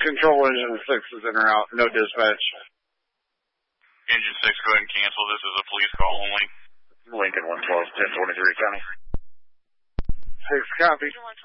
Control Engine 6 is in or out. No dispatch. Engine 6, go ahead and cancel. This is a police call only. Lincoln 112, 1023 County. 6 copy.